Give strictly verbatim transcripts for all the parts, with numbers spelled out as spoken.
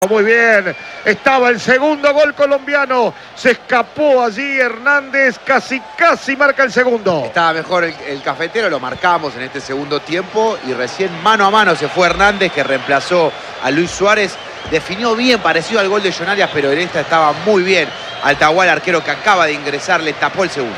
Muy bien, estaba el segundo gol colombiano, se escapó allí Hernández, casi casi marca el segundo. Estaba mejor el, el cafetero, lo marcamos en este segundo tiempo y recién mano a mano se fue Hernández, que reemplazó a Luis Suárez. Definió bien, parecido al gol de John Arias, pero en esta estaba muy bien. Altahual, arquero que acaba de ingresar, le tapó el segundo.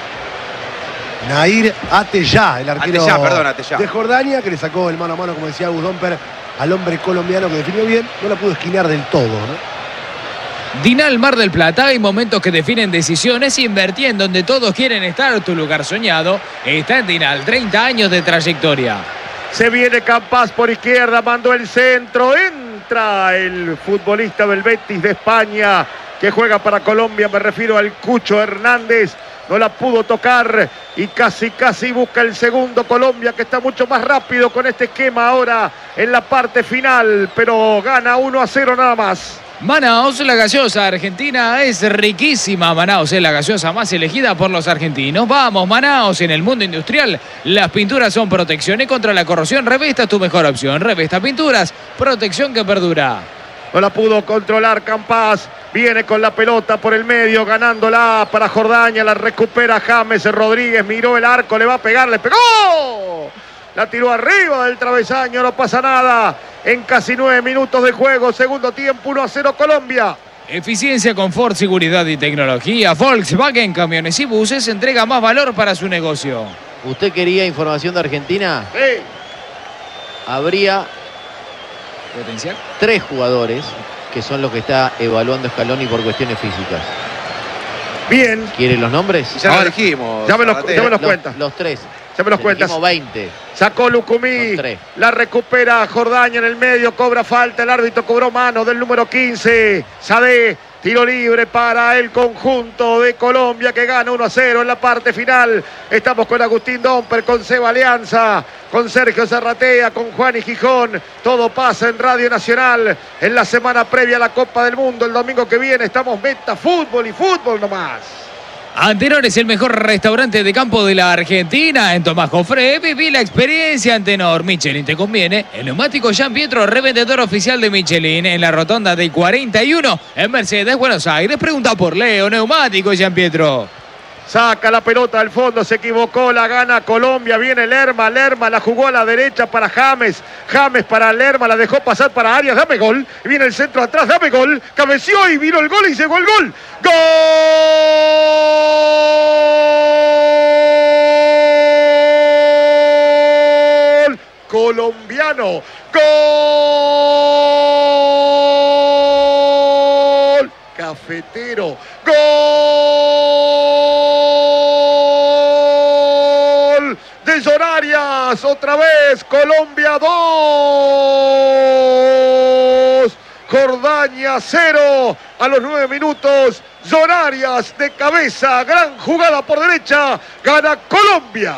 Nair Ateyá, el arquero Ateyá, perdón, Ateyá. de Jordania, que le sacó el mano a mano, como decía Agus Domper, al hombre colombiano que definió bien. No la pudo esquinear del todo, ¿no? Dinal Mar del Plata, hay momentos que definen decisiones. Invertí en donde todos quieren estar. Tu lugar soñado está en Dinal. treinta años de trayectoria. Se viene Campas por izquierda, mandó el centro. Entra el futbolista del Betis de España que juega para Colombia. Me refiero al Cucho Hernández. No la pudo tocar y casi casi busca el segundo Colombia, que está mucho más rápido con este esquema ahora en la parte final, pero gana uno a cero nada más. Manaos, la gaseosa argentina es riquísima. Manaos es la gaseosa más elegida por los argentinos. Vamos, Manaos, en el mundo industrial las pinturas son protecciones contra la corrosión. Revesta es tu mejor opción. Revesta Pinturas, protección que perdura. No la pudo controlar Campas. Viene con la pelota por el medio, ganándola para Jordania. La recupera James Rodríguez. Miró el arco, le va a pegar, le pegó. La tiró arriba del travesaño, no pasa nada. En casi nueve minutos de juego, segundo tiempo, uno a cero Colombia. Eficiencia, confort, seguridad y tecnología. Volkswagen Camiones y Buses entrega más valor para su negocio. ¿Usted quería información de Argentina? Sí. Habría Potencial. tres jugadores que son los que está evaluando Scaloni por cuestiones físicas. Bien. ¿Quiere los nombres? Ya lo Ahora, dijimos. Ya me los, ya me los Los, cuentas. los tres. Ya me los Le cuentas. dijimos veinte. Sacó Lucumí, Son tres. la recupera Jordania en el medio, cobra falta, el árbitro cobró mano del número quince, Sadé, tiro libre para el conjunto de Colombia que gana uno a cero en la parte final. Estamos con Agustín Domper, con Seba Alianza, con Sergio Zarratea, con Juan y Gijón. Todo pasa en Radio Nacional en la semana previa a la Copa del Mundo. El domingo que viene estamos meta fútbol y fútbol nomás. Antenor es el mejor restaurante de campo de la Argentina. En Tomás Jofré, viví la experiencia Antenor. Michelin te conviene. El neumático Jean Pietro, revendedor oficial de Michelin, en la rotonda de cuarenta y uno en Mercedes, Buenos Aires. Pregunta por Leo, neumático Jean Pietro. Saca la pelota al fondo, se equivocó, la gana Colombia, viene Lerma, Lerma la jugó a la derecha para James, James para Lerma, la dejó pasar para Arias, dame gol, viene el centro atrás, dame gol, cabeció y vino el gol y llegó el gol, ¡gol! Colombiano, gol, cafetero, gol de John Arias, otra vez Colombia dos, Jordania cero, a los nueve minutos, John Arias de cabeza, gran jugada por derecha, gana Colombia.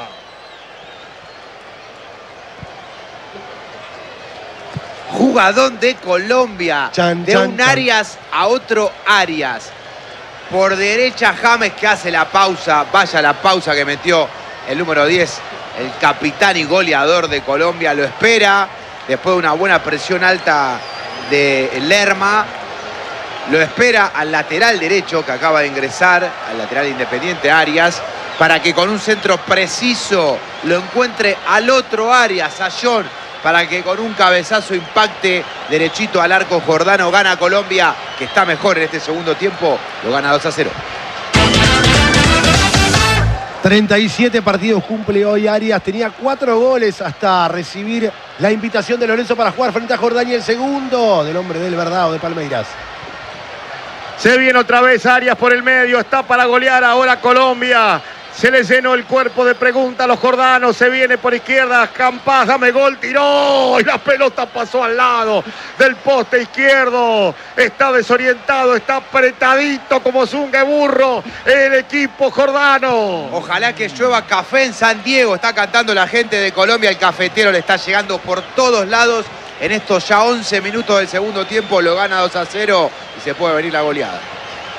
Jugadón de Colombia. Chan, de chan, un chan. Arias a otro Arias. Por derecha James, que hace la pausa. Vaya la pausa que metió el número diez. El capitán y goleador de Colombia lo espera. Después de una buena presión alta de Lerma. Lo espera al lateral derecho que acaba de ingresar. Al lateral independiente Arias. Para que con un centro preciso lo encuentre al otro Arias, a John. Para que con un cabezazo impacte derechito al arco jordano. Gana Colombia, que está mejor en este segundo tiempo. Lo gana dos a cero. treinta y siete partidos cumple hoy Arias. Tenía cuatro goles hasta recibir la invitación de Lorenzo para jugar frente a Jordania. El segundo del hombre del Verdado de Palmeiras. Se viene otra vez Arias por el medio, está para golear ahora Colombia. Se le llenó el cuerpo de preguntas a los jordanos. Se viene por izquierda. Campas, dame gol, tiró. Y la pelota pasó al lado del poste izquierdo. Está desorientado, está apretadito como zunga de burro el equipo jordano. Ojalá que llueva café en San Diego. Está cantando la gente de Colombia. El cafetero le está llegando por todos lados. En estos ya once minutos del segundo tiempo lo gana dos a cero y se puede venir la goleada.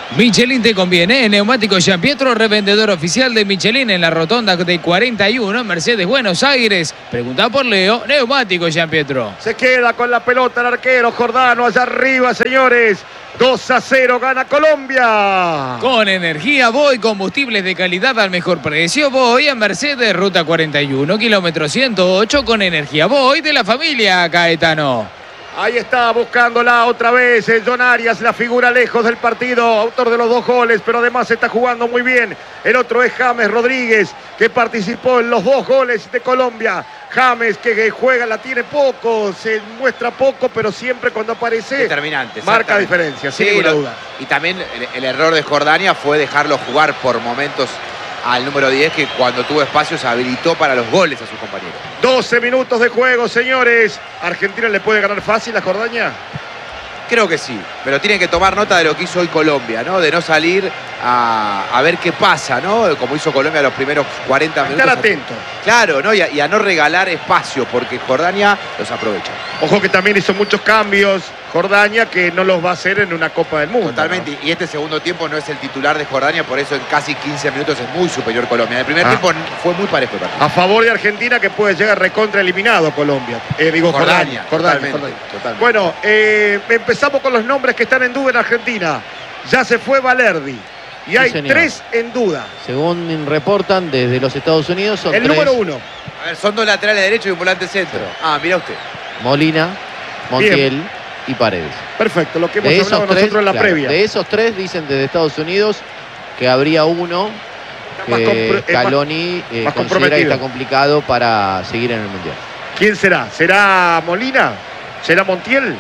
Michelin te conviene. Neumático Giampietro, revendedor oficial de Michelin en la rotonda de cuarenta y uno, Mercedes, Buenos Aires. Pregunta por Leo. Neumático Giampietro. Se queda con la pelota el arquero Jordano allá arriba, señores. dos a cero gana Colombia. Con energía Voy, combustibles de calidad al mejor precio. Voy a Mercedes, ruta cuarenta y uno, kilómetro ciento ocho, con energía Voy de la familia Caetano. Ahí está buscándola otra vez eh, John Arias, la figura lejos del partido, autor de los dos goles, pero además está jugando muy bien. El otro es James Rodríguez, que participó en los dos goles de Colombia. James, que, que juega, la tiene poco, se muestra poco, pero siempre cuando aparece determinante, marca diferencia, sin sí, ninguna lo, duda. Y también el, el error de Jordania fue dejarlo jugar por momentos al número diez, que cuando tuvo espacio se habilitó para los goles a sus compañeros. doce minutos de juego, señores. ¿Argentina le puede ganar fácil a Jordania? Creo que sí, pero tienen que tomar nota de lo que hizo hoy Colombia, ¿no? De no salir a, a ver qué pasa, ¿no? Como hizo Colombia los primeros cuarenta minutos. Estar atento. Claro, ¿no? Y a, y a no regalar espacio, porque Jordania los aprovecha. Ojo que también hizo muchos cambios Jordania, que no los va a hacer en una Copa del Mundo. Totalmente, ¿no? Y este segundo tiempo no es el titular de Jordania, por eso en casi quince minutos es muy superior Colombia. En el primer ah. tiempo fue muy parejo el partido. A favor de Argentina, que puede llegar recontra eliminado Colombia. Eh, digo, Jordania. Jordania. Jordania, Totalmente, Jordania. totalmente. Bueno, eh, empezamos con los nombres que están en duda en Argentina. Ya se fue Valerdi. Y Sí, hay señor. tres en duda. Según reportan desde los Estados Unidos, son El tres. número uno. A ver, son dos laterales derechos y un volante centro. Ah, mira usted. Molina, Montiel y Paredes. Perfecto, lo que hemos De hablado esos, tres, nosotros en la claro, previa. de esos tres dicen desde Estados Unidos que habría uno Más que compro- eh, Scaloni más- eh, más considera que comprometido. está complicado para seguir en el Mundial. ¿Quién será? ¿Será Molina? ¿Será Montiel?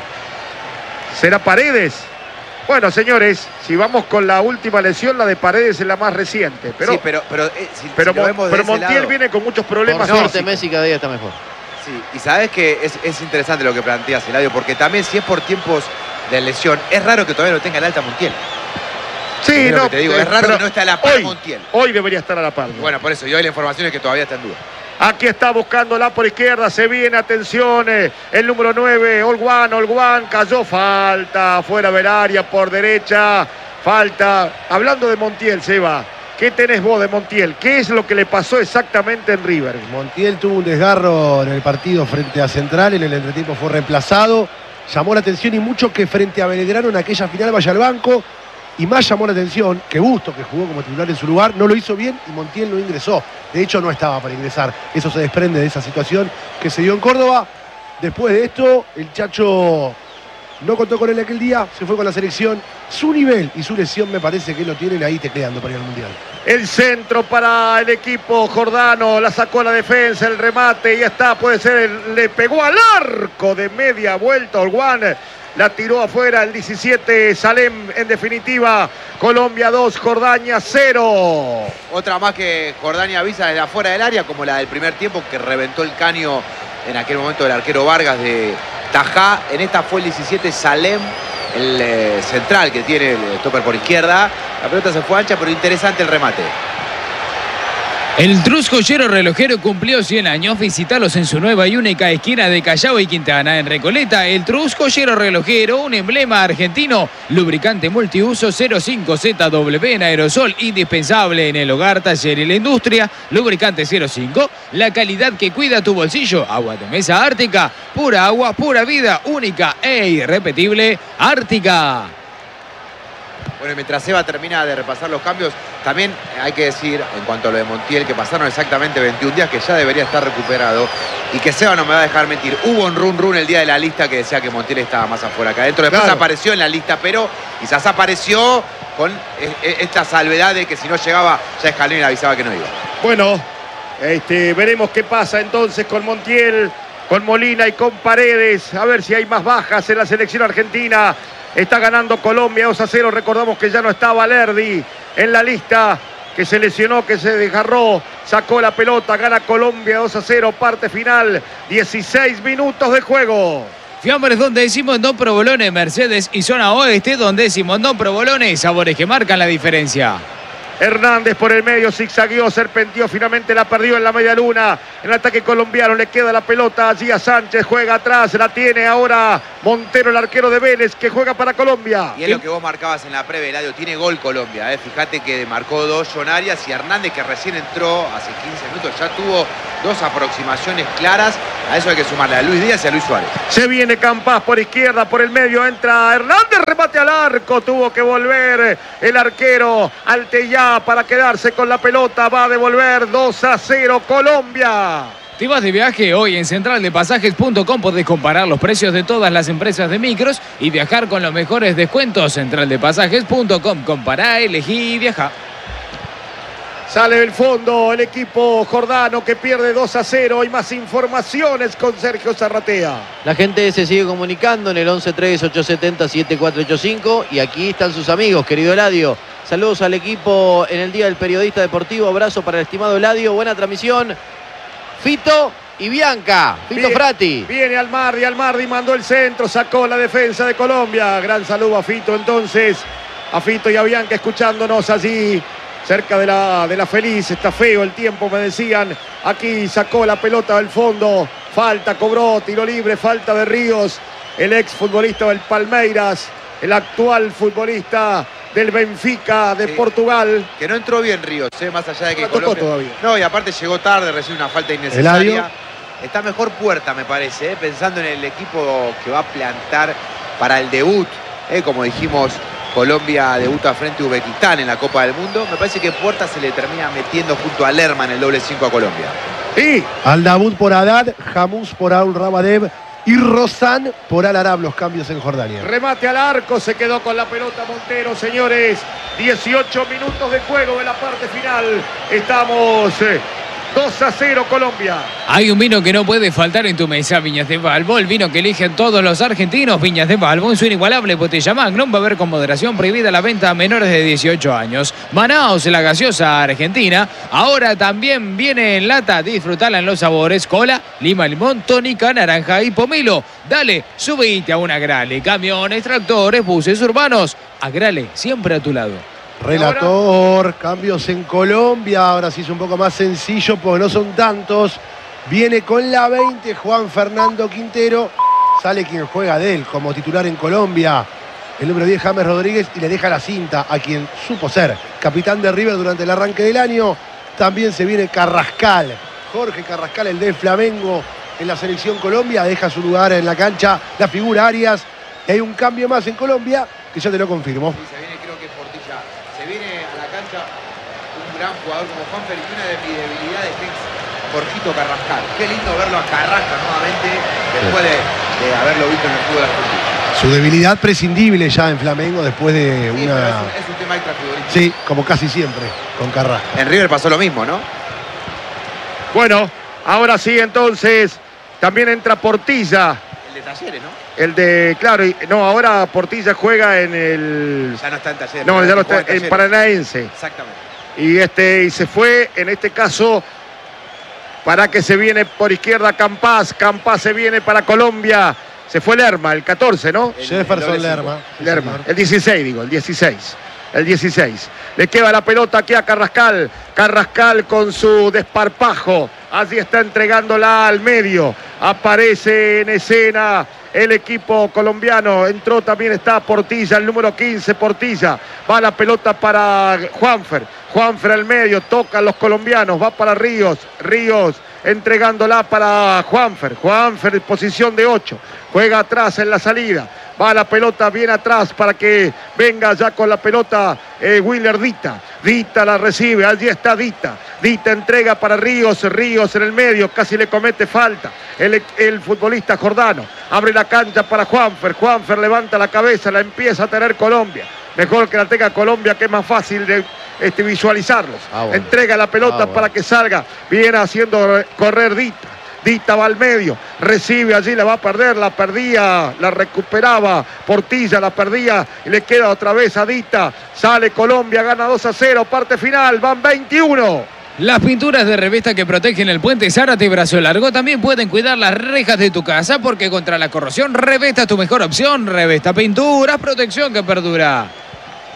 ¿Será Paredes? Bueno, señores, si vamos con la última lesión, la de Paredes es la más reciente. Pero, sí, pero, pero, eh, si, pero, si lo Mon- vemos de pero ese Montiel lado- viene con muchos Por problemas suerte físicos. Messi cada día está mejor. Sí, y sabes que es, es interesante lo que planteas, Eladio, porque también si es por tiempos de lesión, es raro que todavía no tenga el alta Montiel. Sí, Es lo no, que te digo, eh, es raro pero que no esté a la par hoy, Montiel. Hoy debería estar a la par. ¿no? Bueno, por eso, y hoy la información es que todavía está en duda. Aquí está buscándola por izquierda, se viene, atención, eh, el número nueve, Olguán, Olguán, cayó, falta, fuera del área, por derecha, falta. Hablando de Montiel, Seba, ¿qué tenés vos de Montiel? ¿Qué es lo que le pasó exactamente en River? Montiel tuvo un desgarro en el partido frente a Central, en el entretiempo fue reemplazado. Llamó la atención y mucho que frente a Belgrano en aquella final vaya al banco. Y más llamó la atención que Busto, que jugó como titular en su lugar, no lo hizo bien y Montiel no ingresó. De hecho, no estaba para ingresar. Eso se desprende de esa situación que se dio en Córdoba. Después de esto, el Chacho no contó con él aquel día, se fue con la selección. Su nivel y su lesión me parece que lo tienen ahí tecleando para ir al Mundial. El centro para el equipo jordano, la sacó a la defensa, el remate, y ya está, puede ser, el- le pegó al arco de media vuelta Olguán. La tiró afuera el diecisiete, Salem. En definitiva, Colombia dos, Jordania cero. Otra más que Jordania avisa desde afuera del área, como la del primer tiempo, que reventó el caño en aquel momento del arquero Vargas de Tajá. En esta fue el diecisiete, Salem, el eh, central que tiene el stopper por izquierda. La pelota se fue ancha, pero interesante el remate. El Trus Joyero Relojero cumplió cien años. Visítalos en su nueva y única esquina de Callao y Quintana. En Recoleta, el Trus Joyero Relojero, un emblema argentino. Lubricante multiuso cero cinco Z W en aerosol, indispensable en el hogar, taller y la industria. Lubricante cero cinco, la calidad que cuida tu bolsillo. Agua de mesa Ártica, pura agua, pura vida, única e irrepetible. Ártica. Bueno, y mientras Seba termina de repasar los cambios, también hay que decir, en cuanto a lo de Montiel, que pasaron exactamente veintiún días, que ya debería estar recuperado, y que Seba no me va a dejar mentir. Hubo un run run el día de la lista que decía que Montiel estaba más afuera que adentro. Después Claro. apareció en la lista, pero quizás apareció con eh, esta salvedad de que si no llegaba, ya Scaloni le avisaba que no iba. Bueno, este, veremos qué pasa entonces con Montiel, con Molina y con Paredes. A ver si hay más bajas en la selección argentina. Está ganando Colombia dos a cero. Recordamos que ya no está Valerdi en la lista, que se lesionó, que se desgarró. Sacó la pelota, gana Colombia dos a cero. Parte final, dieciséis minutos de juego. Fiambres donde decimos Don Provolone, Mercedes y zona oeste donde decimos Don Provolone, sabores que marcan la diferencia. Hernández por el medio, zigzagueó, serpenteó, finalmente la perdió en la media luna. En el ataque colombiano le queda la pelota allí a Sánchez, juega atrás, la tiene ahora Montero, el arquero de Vélez, que juega para Colombia. Y es lo que vos marcabas en la previa, Eladio, tiene gol Colombia, ¿eh? Fíjate que marcó dos John Arias y Hernández, que recién entró hace quince minutos, ya tuvo dos aproximaciones claras. A eso hay que sumarle a Luis Díaz y a Luis Suárez. Se viene Campas por izquierda, por el medio entra Hernández, remate al arco, tuvo que volver el arquero Altellá para quedarse con la pelota, va a devolver dos a cero Colombia. ¿Te vas de viaje? Hoy en central de pasajes punto com podés comparar los precios de todas las empresas de micros y viajar con los mejores descuentos. central de pasajes punto com, compará, elegí y viajá. Sale del fondo el equipo jordano que pierde dos a cero. Hay más informaciones con Sergio Zarratea. La gente se sigue comunicando en el once tres ocho siete cero siete cuatro ocho cinco y aquí están sus amigos, querido Eladio. Saludos al equipo en el Día del Periodista Deportivo. Abrazo para el estimado Eladio. Buena transmisión. Fito y Bianca. Fito Bien, Frati. Viene Almardi, Almardi mandó el centro, sacó la defensa de Colombia. Gran saludo a Fito entonces. A Fito y a Bianca escuchándonos allí cerca de la, de la Feliz. Está feo el tiempo, me decían. Aquí sacó la pelota del fondo. Falta, cobró, tiro libre, falta de Ríos. El ex futbolista del Palmeiras. El actual futbolista del Benfica de sí, Portugal. Que no entró bien Ríos, ¿eh? Más allá de que no Colombia... tocó todavía. No, y aparte llegó tarde, recibe una falta innecesaria. Está mejor Puerta, me parece, ¿eh? Pensando en el equipo que va a plantar para el debut. ¿eh? Como dijimos, Colombia debuta frente a Uzbekistán en la Copa del Mundo. Me parece que Puerta se le termina metiendo junto a Lerma en el doble cinco a Colombia. Y Aldabud por Haddad, Jamús por Aul Rabadev y Rozán por Al Arab, los cambios en Jordania. Remate al arco, se quedó con la pelota Montero, señores. dieciocho minutos de juego de la parte final. Estamos eh, dos a cero Colombia. Hay un vino que no puede faltar en tu mesa, Viñas de Valvo. El vino que eligen todos los argentinos, Viñas de Valvo. En su inigualable botella Magnum, beber con moderación, prohibida la venta a menores de dieciocho años. Manaos, la gaseosa argentina. Ahora también viene en lata. Disfrutala en los sabores cola, lima, limón, tónica, naranja y pomelo. Dale, subite a una Agrale. Camiones, tractores, buses urbanos. Agrale, siempre a tu lado. Relator, cambios en Colombia. Ahora sí es un poco más sencillo porque no son tantos. Viene con la veinte Juan Fernando Quintero. Sale quien juega de él como titular en Colombia, el número diez James Rodríguez, y le deja la cinta a quien supo ser capitán de River durante el arranque del año. También se viene Carrascal, Jorge Carrascal, el de Flamengo en la selección Colombia. Deja su lugar en la cancha la figura Arias. Y hay un cambio más en Colombia que ya te lo confirmo. Sí, se viene, creo que Portilla. Se viene a la cancha un gran jugador como Juanfer, y una de mis debilidades que es Jorgito Carrascal. Qué lindo verlo a Carrascal nuevamente después de, de haberlo visto en el fútbol argentino. Su debilidad prescindible ya en Flamengo después de sí, una... Es un, es un tema extrafutbolístico. Sí, como casi siempre con Carrascal. En River pasó lo mismo, ¿no? Bueno, ahora sí entonces también entra Portilla. El de Talleres, ¿no? El de, claro, y, no, ahora Portilla juega en el... Ya no está en Talleres. No, ya no está en, en Paranaense. Exactamente. Y, este, y se fue, en este caso, para que se viene por izquierda Campas. Campas se viene para Colombia. Se fue Lerma, el catorce, ¿no? El, Jefferson el Lerma. Lerma. El dieciséis, digo, el dieciséis. El dieciséis. Le queda la pelota aquí a Carrascal. Carrascal con su desparpajo. Allí está entregándola al medio. Aparece en escena el equipo colombiano. Entró también, está Portilla, el número quince, Portilla. Va la pelota para Juanfer. Juanfer al medio, tocan los colombianos. Va para Ríos. Ríos entregándola para Juanfer. Juanfer en posición de ocho. Juega atrás en la salida. Va la pelota bien atrás para que venga ya con la pelota eh, Willer Dita. Dita la recibe, allí está Dita. Dita entrega para Ríos, Ríos en el medio, casi le comete falta. El, el futbolista jordano abre la cancha para Juanfer. Juanfer levanta la cabeza, la empieza a tener Colombia. Mejor que la tenga Colombia, que es más fácil de este, visualizarlos. Ah, bueno. Entrega la pelota ah, bueno. para que salga. Viene haciendo correr Dita. Dita va al medio, recibe allí, la va a perder, la perdía, la recuperaba Portilla, la perdía y le queda otra vez a Dita. Sale Colombia, gana dos a cero, parte final, van veintiuno. Las pinturas de Revesta que protegen el puente Zárate y Brazo Largo también pueden cuidar las rejas de tu casa, porque contra la corrosión Revesta es tu mejor opción. Revesta Pinturas, protección que perdura.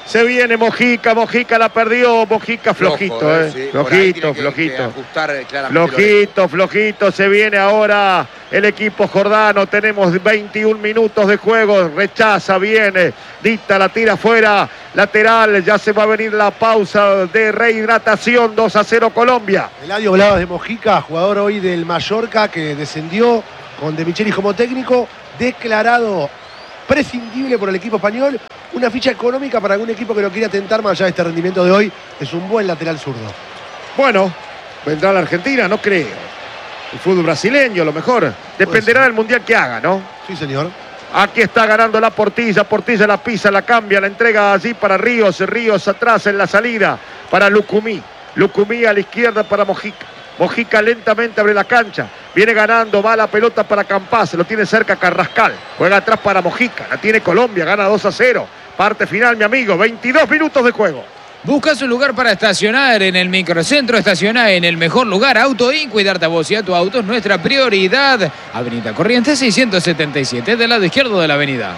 Se viene Mojica, Mojica la perdió, Mojica flojito, Flojo, eh. sí. Por ahí tiene Flojito, que- flojito. que ajustar claramente Flojito, flojito, se viene ahora el equipo jordano, tenemos veintiún minutos de juego, rechaza, viene, dicta, la tira afuera, lateral, ya se va a venir la pausa de rehidratación, dos a cero Colombia. Eladio, hablabas de Mojica, jugador hoy del Mallorca que descendió con De Michelis como técnico, declarado prescindible por el equipo español, una ficha económica para algún equipo que lo quiera tentar más allá de este rendimiento de hoy, es un buen lateral zurdo. Bueno, vendrá la Argentina, no creo. El fútbol brasileño, a lo mejor. Dependerá del mundial que haga, ¿no? Sí, señor. Aquí está ganando la Portilla, Portilla la pisa, la cambia, la entrega allí para Ríos, Ríos atrás en la salida para Lucumí, Lucumí a la izquierda para Mojica, Mojica lentamente abre la cancha, viene ganando, va la pelota para Campás, lo tiene cerca Carrascal, juega atrás para Mojica, la tiene Colombia, gana dos a cero, parte final mi amigo, veintidós minutos de juego. Buscas un lugar para estacionar en el microcentro, estaciona en el mejor lugar, Auto Inc. Cuidarte a vos y a tu auto es nuestra prioridad. Avenida Corrientes seiscientos setenta y siete, del lado izquierdo de la avenida.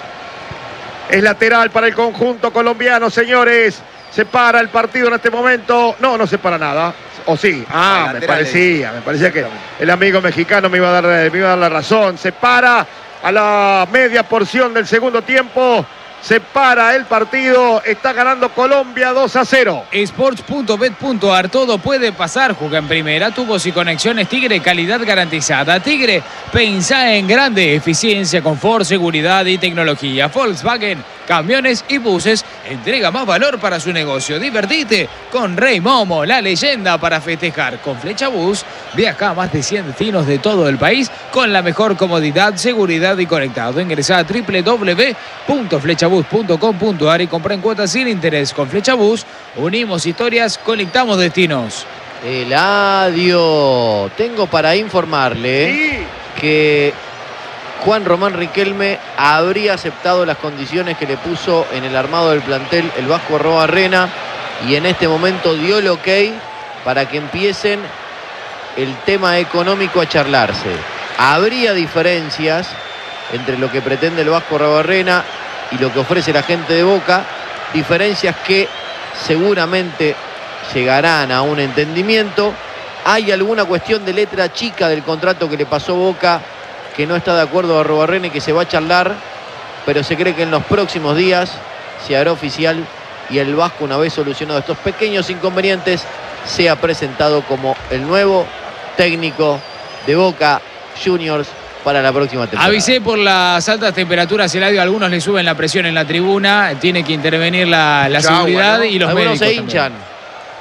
Es lateral para el conjunto colombiano, señores. Se para el partido en este momento. No, no se para nada. ¿O sí? Ah, me parecía. Me parecía que el amigo mexicano me iba a dar, me iba a dar la razón. Se para a la media porción del segundo tiempo. Se para el partido, está ganando Colombia dos a cero. Sports punto bet punto ar, todo puede pasar, juega en primera, tubos y conexiones Tigre, calidad garantizada. Tigre, pensá en grande, eficiencia, confort, seguridad y tecnología. Volkswagen, camiones y buses, entrega más valor para su negocio. Divertite con Rey Momo, la leyenda para festejar. Con Flecha Bus, viaja a más de cien destinos de todo el país con la mejor comodidad, seguridad y conectado. Ingresá a doble u doble u doble u punto flechabus punto com punto ar y compra en cuotas sin interés. Con Flecha Bus, unimos historias, conectamos destinos. Eladio, tengo para informarle Sí. que Juan Román Riquelme habría aceptado las condiciones que le puso en el armado del plantel el Vasco Arrobarrena y en este momento dio el ok para que empiecen el tema económico a charlarse. Habría diferencias entre lo que pretende el Vasco Arrobarrena y lo que ofrece la gente de Boca, diferencias que seguramente llegarán a un entendimiento. Hay alguna cuestión de letra chica del contrato que le pasó Boca que no está de acuerdo a Arrobarrena y que se va a charlar, pero se cree que en los próximos días se hará oficial y el Vasco, una vez solucionado estos pequeños inconvenientes, sea presentado como el nuevo técnico de Boca Juniors para la próxima temporada. Avisé por las altas temperaturas, Eladio, a algunos le suben la presión en la tribuna, tiene que intervenir la, la Mucha agua, seguridad ¿no? y los Algunos médicos se hinchan. también.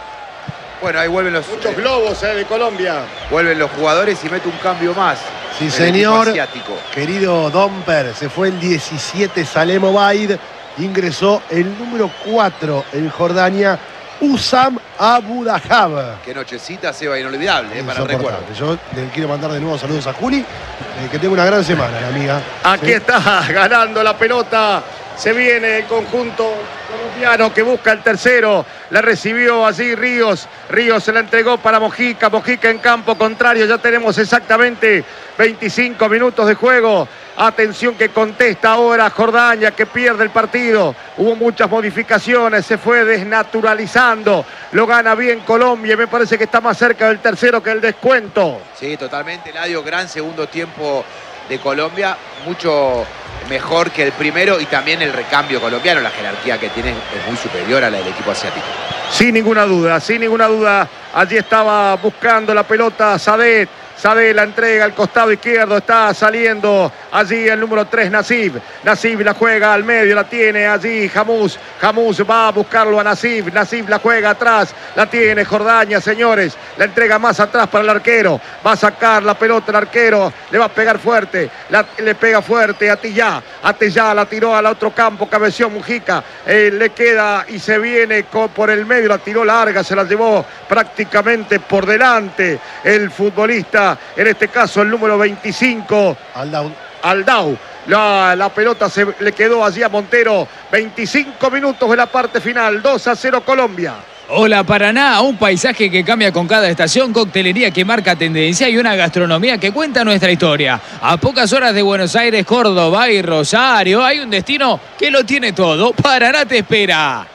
Bueno, ahí vuelven los, Muchos globos eh, de Colombia. vuelven los jugadores y mete un cambio más. Sí, el señor. equipo asiático. Querido Domper, se fue el diecisiete Salem Obaid, ingresó el número cuatro en Jordania, Usam Abu Dahab. Qué nochecita, Seba, inolvidable, eh, para el recuerdo. Insoportable. Yo le quiero mandar de nuevo saludos a Juli, eh, que tenga una gran semana, la amiga. Aquí Sí. está ganando la pelota. Se viene el conjunto colombiano que busca el tercero. La recibió allí Ríos. Ríos se la entregó para Mojica. Mojica en campo contrario. Ya tenemos exactamente veinticinco minutos de juego. Atención que contesta ahora Jordania, que pierde el partido. Hubo muchas modificaciones. Se fue desnaturalizando. Lo gana bien Colombia. Y me parece que está más cerca del tercero que el descuento. Sí, totalmente, Eladio. Gran segundo tiempo de Colombia. Mucho mejor que el primero y también el recambio colombiano. La jerarquía que tiene es muy superior a la del equipo asiático. Sin ninguna duda, sin ninguna duda. Allí estaba buscando la pelota Sadet. Sadet la entrega al costado izquierdo. Está saliendo allí el número tres, Nasib. Nasib la juega al medio, la tiene allí Jamús. Jamús va a buscarlo a Nasib. Nasib la juega atrás, la tiene Jordania, señores. La entrega más atrás para el arquero. Va a sacar la pelota el arquero. Le va a pegar fuerte. La, le pega fuerte a Tillá. A Tillá la tiró al otro campo. Cabeció Mujica. Eh, le queda y se viene con, por el medio. La tiró larga. Se la llevó prácticamente por delante el futbolista. En este caso el número veinticinco. Aldau. Aldau. La, la pelota se le quedó allí a Montero. veinticinco minutos de la parte final. dos a cero Colombia. Hola Paraná, un paisaje que cambia con cada estación, coctelería que marca tendencia y una gastronomía que cuenta nuestra historia. A pocas horas de Buenos Aires, Córdoba y Rosario hay un destino que lo tiene todo. Paraná te espera.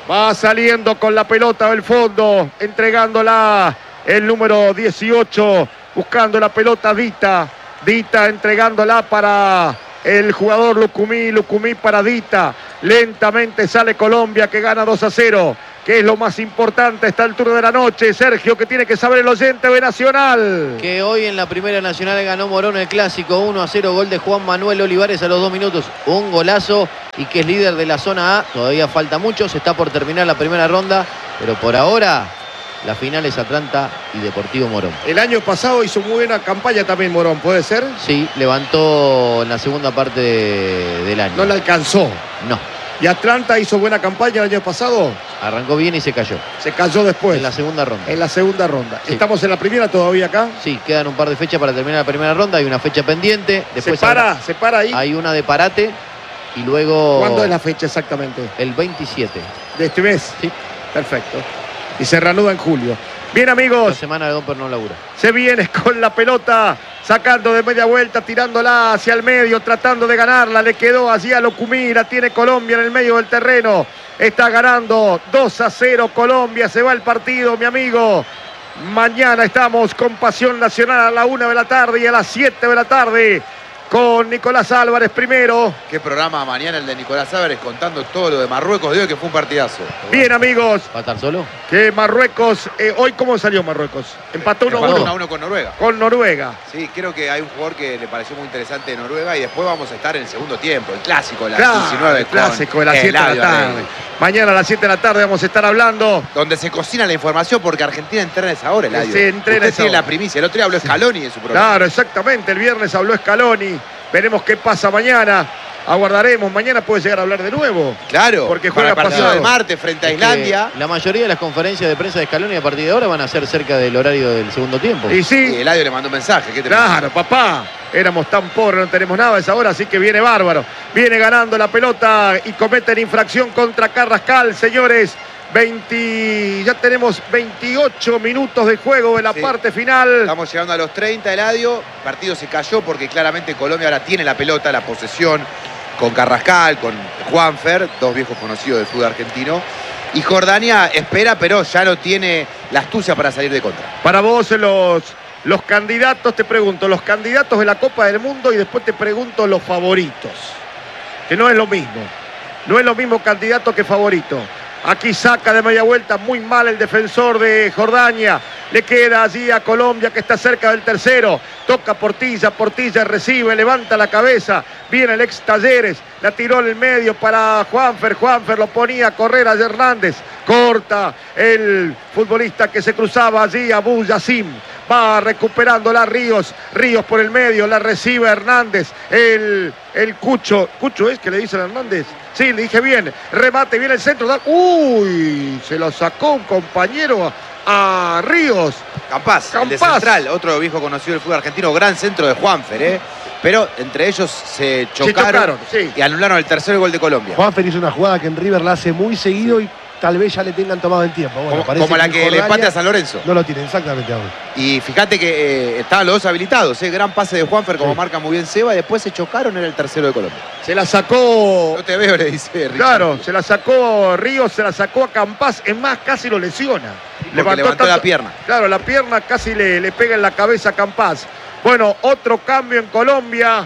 Va saliendo con la pelota del fondo, entregándola el número dieciocho, buscando la pelota Dita. Dita entregándola para el jugador Lucumí, Lucumí para Dita. Lentamente sale Colombia, que gana dos a cero. Que es lo más importante a esta altura de la noche. Sergio, que tiene que saber el oyente de Nacional. Que hoy en la Primera Nacional ganó Morón el clásico uno a cero, gol de Juan Manuel Olivares a los dos minutos. Un golazo, y que es líder de la zona A. Todavía falta mucho, se está por terminar la primera ronda, pero por ahora la final es Atlanta y Deportivo Morón. El año pasado hizo muy buena campaña también Morón, ¿puede ser? Sí, levantó en la segunda parte de, del año. No le alcanzó. No. ¿Y Atlanta hizo buena campaña el año pasado? Arrancó bien y se cayó. Se cayó después. En la segunda ronda. En la segunda ronda. Sí. ¿Estamos en la primera todavía acá? Sí, quedan un par de fechas para terminar la primera ronda. Hay una fecha pendiente. Después ¿Se para? habrá, ¿Se para ahí? Hay una de parate y luego... ¿Cuándo es la fecha exactamente? El veintisiete. ¿De este mes? Sí. Perfecto. Y se reanuda en julio. Bien, La amigos. semana de Domper no labura. Se viene con la pelota, sacando de media vuelta, tirándola hacia el medio, tratando de ganarla. Le quedó allí a Lucumí, la tiene Colombia en el medio del terreno. Está ganando dos a cero Colombia. Se va el partido, mi amigo. Mañana estamos con Pasión Nacional a la una de la tarde y a las siete de la tarde con Nicolás Álvarez primero. Qué programa mañana el de Nicolás Álvarez contando todo lo de Marruecos. Digo que fue un partidazo. Bien, amigos. ¿Va a estar solo? Que Marruecos, eh, hoy ¿cómo salió Marruecos? Empató uno a Empató uno uno a uno con Noruega. con Noruega. Sí, creo que hay un jugador que le pareció muy interesante de Noruega y después vamos a estar en el segundo tiempo, el clásico de las Claro, diecinueve. el clásico de las siete de la Eladio tarde. Arregui. Mañana a las siete de la tarde vamos a estar hablando. Donde se cocina la información porque Argentina entrena a esa hora, Eladio. Se entrena a Usted esa tiene hora. la primicia. El otro día habló Scaloni en su programa. Claro, exactamente. El viernes habló Scaloni. Veremos qué pasa mañana. Aguardaremos. Mañana puede llegar a hablar de nuevo. Claro, Porque para juega el partido pasado. del martes frente a Es que Islandia. la mayoría de las conferencias de prensa de Scaloni a partir de ahora van a ser cerca del horario del segundo tiempo. Y Y sí, Eladio le mandó un mensaje. ¿Qué te claro, papá. Éramos tan pobres, no tenemos nada a esa hora, así que viene bárbaro. Viene ganando la pelota y cometen infracción contra Carrascal, señores. veinte, ya tenemos veintiocho minutos de juego en la Sí. parte final. Estamos llegando a los treinta, Eladio. El partido se cayó porque claramente Colombia ahora tiene la pelota, la posesión con Carrascal, con Juanfer, dos viejos conocidos del fútbol argentino. Y Jordania espera, pero ya no tiene la astucia para salir de contra. Para vos, los, los candidatos, te pregunto, los candidatos de la Copa del Mundo y después te pregunto los favoritos. Que no es lo mismo. No es lo mismo candidato que favorito. Aquí saca de media vuelta muy mal el defensor de Jordania. Le queda allí a Colombia, que está cerca del tercero. Toca Portilla, Portilla recibe, levanta la cabeza. Viene el ex Talleres, la tiró en el medio para Juanfer. Juanfer lo ponía a correr a Hernández. Corta el futbolista que se cruzaba allí, Abu Yassim. Va recuperándola Ríos. Ríos por el medio, la recibe Hernández. El, el Cucho. ¿Cucho es que le dicen a Hernández? Sí, le dije bien. Remate, viene el centro. Da- Uy, se lo sacó un compañero a, a Ríos. Campás, el de Campás. Central, otro viejo conocido del fútbol argentino, gran centro de Juanfer, ¿eh? Pero entre ellos se chocaron, chocaron, sí. y anularon el tercer gol de Colombia. Juanfer hizo una jugada que en River la hace muy seguido y tal vez ya le tengan tomado el tiempo. Bueno, como, parece como la en que le Jordania empate a San Lorenzo. No lo tiene, exactamente. Aún. Y fíjate que eh, estaban los dos habilitados, ¿eh? Gran pase de Juanfer, como Sí. marca muy bien Seba, y después se chocaron, era el tercero de Colombia. Se la sacó. No te veo, le dice Richard. Claro, se la sacó Ríos, se la sacó a Campás. Es más, casi lo lesiona. Porque levantó la pierna. Claro, la pierna casi le, le pega en la cabeza a Campás. Bueno, otro cambio en Colombia.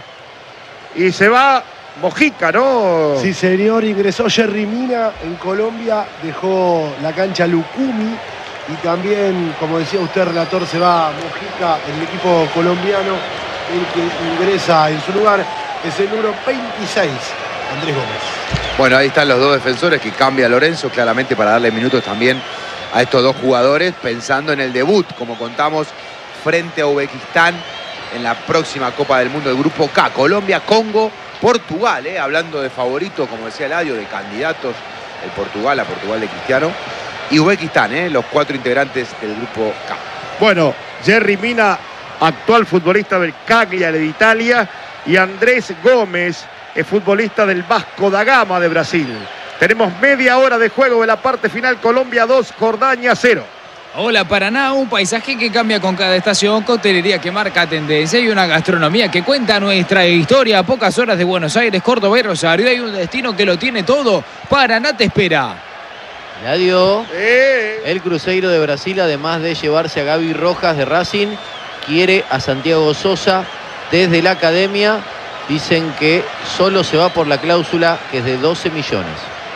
Y se va Mojica, ¿no? Sí, señor, ingresó Jerry Mina en Colombia, dejó la cancha Lucumí y también, como decía usted, relator, se va Mojica en el equipo colombiano. El que ingresa en su lugar es el número veintiséis, Andrés Gómez. Bueno, ahí están los dos defensores que cambia Lorenzo, claramente para darle minutos también a estos dos jugadores, pensando en el debut, como contamos, frente a Uzbekistán en la próxima Copa del Mundo del Grupo K. Colombia, Congo, Portugal, ¿eh? Hablando de favoritos, como decía Eladio, de candidatos, el Portugal, a Portugal de Cristiano, y Uzbekistán, ¿eh? Los cuatro integrantes del Grupo K. Bueno, Jerry Mina, actual futbolista del Cagliari de Italia, y Andrés Gómez, es futbolista del Vasco da Gama de Brasil. Tenemos media hora de juego de la parte final. Colombia dos, Jordania cero. Hola Paraná, un paisaje que cambia con cada estación, costelería que marca tendencia y una gastronomía que cuenta nuestra historia. A pocas horas de Buenos Aires, Córdoba y Rosario hay un destino que lo tiene todo. Paraná te espera. La dio. Eh. El Cruzeiro de Brasil, además de llevarse a Gaby Rojas de Racing, quiere a Santiago Sosa desde la academia. Dicen que solo se va por la cláusula, que es de doce millones.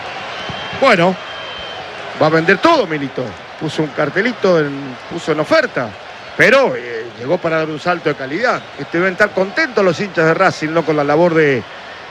Bueno, va a vender todo, Milito. Puso un cartelito, en, puso en oferta. Pero eh, llegó para dar un salto de calidad. Este, deben estar contentos los hinchas de Racing, ¿no? Con la labor de,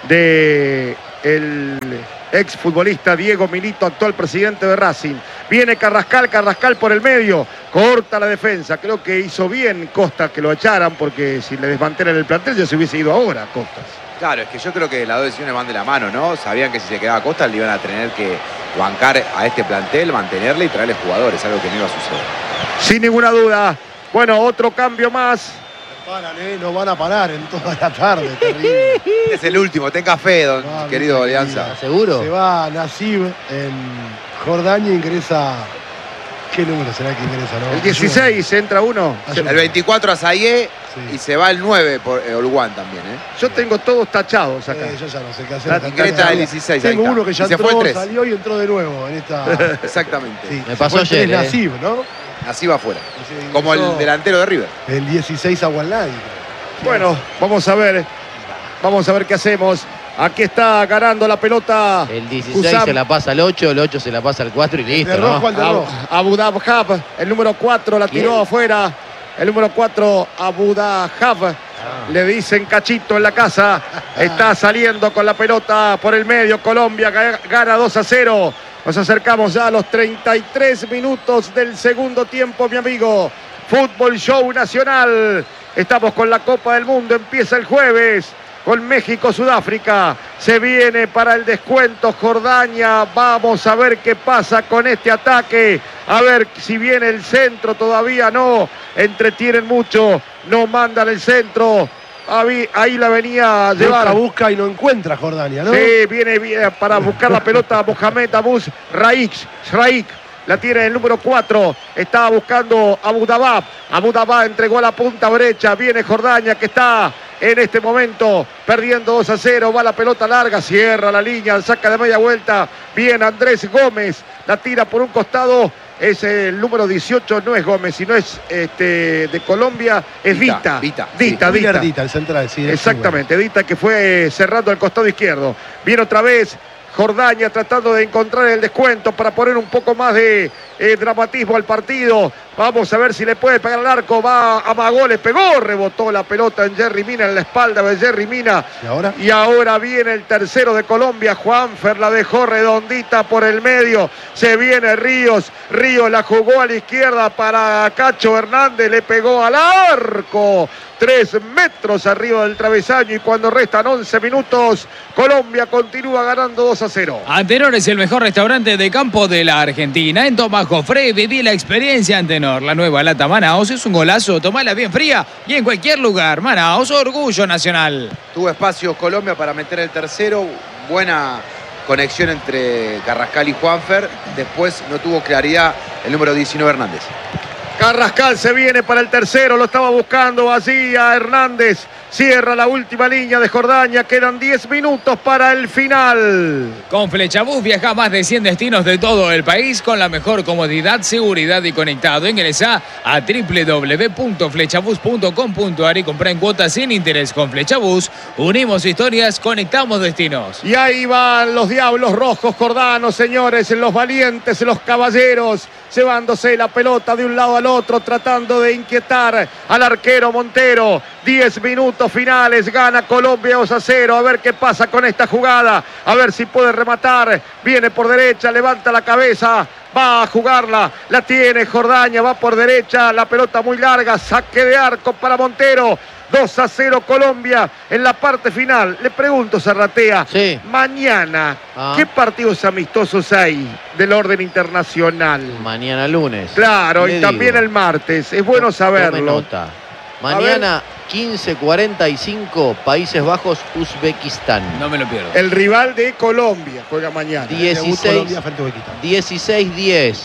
de el exfutbolista Diego Milito, actual presidente de Racing. Viene Carrascal, Carrascal por el medio, corta la defensa. Creo que hizo bien Costa que lo echaran, porque si le desmantelan el plantel ya se hubiese ido ahora Costas. Claro, es que yo creo que las dos decisiones van de la mano, ¿no? Sabían que si se quedaba Costa le iban a tener que bancar a este plantel, mantenerle y traerle jugadores, algo que no iba a suceder. Sin ninguna duda. Bueno, otro cambio más. No paran, ¿eh? No van a parar en toda la tarde. Terrible. Es el último, tenga fe, don No, querido no, Alianza. ¿Seguro? Se va Nasib en Jordania, ingresa. ¿Qué número será que ingresa? No? El dieciséis entra uno. Ayuda. El veinticuatro a Sayé Sí. y se va el nueve por eh, Olguán también, ¿eh? Yo tengo todos tachados acá. Eh, yo ya no sé qué hacer. La Esta ingresa tarde. del dieciséis, ahí Tengo está. uno que ya Y se fue el entró, tres. salió y entró de nuevo en esta. Exactamente. Sí, Me se pasó fue el tres ayer, eh. Nasib, ¿no? Así va afuera. Ese Como ingresó el delantero de River. El dieciséis a Walnay. Bueno, vamos a ver. Vamos a ver qué hacemos. Aquí está ganando la pelota. El dieciséis Husam. se la pasa al ocho, el ocho se la pasa al cuatro y listo, De rojo ¿no? al de rojo. Abu Dahab, el número cuatro la tiró ¿Quién? afuera. El número cuatro, Abu Dahab. Le dicen cachito en la casa. Está saliendo con la pelota por el medio. Colombia gana dos a cero. Nos acercamos ya a los treinta y tres minutos del segundo tiempo, mi amigo. Fútbol Show Nacional. Estamos con la Copa del Mundo. Empieza el jueves con México-Sudáfrica. Se viene para el descuento Jordania. Vamos a ver qué pasa con este ataque. A ver si viene el centro. Todavía no. Entretienen mucho. No mandan el centro. Ahí, ahí la venía a llevar. Busca, busca y no encuentra Jordania, ¿no? Sí, viene, viene para buscar la pelota Mohamed Abus Raik. Raik. La tiene el número cuatro. Estaba buscando Abu Dahab. Abu Dahab entregó la punta derecha. Viene Jordania que está en este momento perdiendo dos a cero. Va la pelota larga. Cierra la línea. Saca de media vuelta. Bien Andrés Gómez. La tira por un costado. Es el número dieciocho. No es Gómez, sino es este, de Colombia. Es Dita, Dita. Dita, Dita, Muy Dita. Ardita, el central, sí. es Exactamente, Dita que fue cerrando el costado izquierdo. Viene otra vez Jordania tratando de encontrar el descuento para poner un poco más de eh, dramatismo al partido. Vamos a ver si le puede pegar al arco. Va a Magó, le pegó, rebotó la pelota en Jerry Mina, en la espalda de Jerry Mina. ¿Y ahora? Y ahora viene el tercero de Colombia. Juanfer la dejó redondita por el medio. Se viene Ríos. Ríos la jugó a la izquierda para Cacho Hernández. Le pegó al arco. Tres metros arriba del travesaño. Y cuando restan once minutos, Colombia continúa ganando dos a cero. Antenor es el mejor restaurante de campo de la Argentina. En Tomás Jofré viví la experiencia Antenor. La nueva lata Manaos es un golazo. Tomala bien fría y en cualquier lugar. Manaos, orgullo nacional. Tuvo espacio Colombia para meter el tercero. Buena conexión entre Carrascal y Juanfer. Después no tuvo claridad el número diecinueve Hernández. Carrascal se viene para el tercero, lo estaba buscando así a Hernández. Cierra la última línea de Jordania, quedan diez minutos para el final. Con Flechabús viaja a más de cien destinos de todo el país con la mejor comodidad, seguridad y conectado. Ingresa a w w w punto flechabús punto com punto a r y compra en cuotas sin interés. Con Flechabús unimos historias, conectamos destinos. Y ahí van los diablos rojos jordanos, señores, los valientes, los caballeros, llevándose la pelota de un lado al otro, tratando de inquietar al arquero Montero. diez minutos finales, gana Colombia dos a cero. A ver qué pasa con esta jugada, a ver si puede rematar. Viene por derecha, levanta la cabeza, va a jugarla, la tiene Jordania, va por derecha, la pelota muy larga, saque de arco para Montero. dos a cero Colombia en la parte final. Le pregunto, Zarratea, Sí. mañana, Ah. ¿qué partidos amistosos hay del orden internacional? Mañana lunes. Claro, Le y también digo. el martes. Es bueno Tome saberlo. nota. Mañana quince cuarenta y cinco, Países Bajos, Uzbekistán. No me lo pierdo. El rival de Colombia juega mañana. dieciséis Colombia frente a Uzbekistán. dieciséis diez,